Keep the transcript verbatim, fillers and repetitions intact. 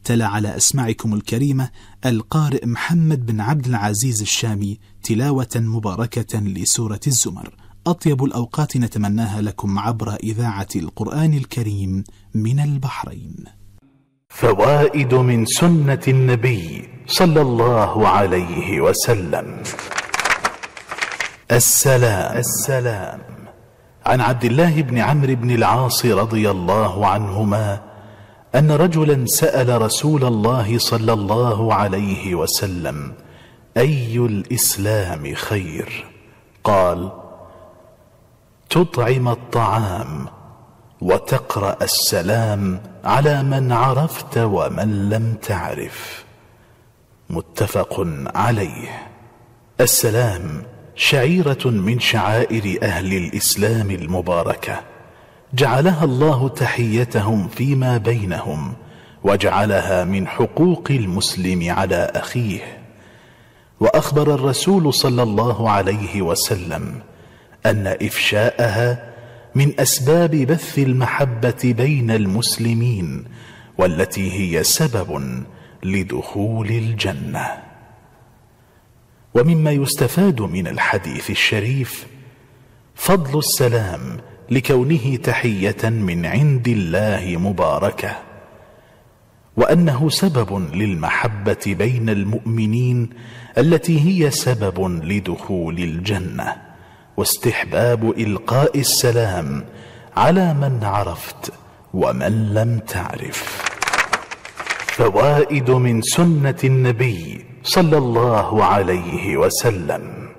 تلا على أسماعكم الكريمة القارئ محمد بن عبد العزيز الشامي تلاوة مباركة لسورة الزمر. أطيب الأوقات نتمناها لكم عبر إذاعة القرآن الكريم من البحرين. فوائد من سنة النبي صلى الله عليه وسلم. السلام. السلام. عن عبد الله بن عمرو بن العاص رضي الله عنهما أن رجلا سأل رسول الله صلى الله عليه وسلم: أي الإسلام خير؟ قال: تطعم الطعام وتقرأ السلام على من عرفت ومن لم تعرف. متفق عليه. السلام شعيرة من شعائر أهل الإسلام المباركة، جعلها الله تحيتهم فيما بينهم، وجعلها من حقوق المسلم على أخيه. وأخبر الرسول صلى الله عليه وسلم أن إفشاءها من أسباب بث المحبة بين المسلمين، والتي هي سبب لدخول الجنة. ومما يستفاد من الحديث الشريف فضل السلام لكونه تحية من عند الله مباركة، وأنه سبب للمحبة بين المؤمنين التي هي سبب لدخول الجنة، واستحباب إلقاء السلام على من عرفت ومن لم تعرف. فوائد من سنة النبي صلى الله عليه وسلم.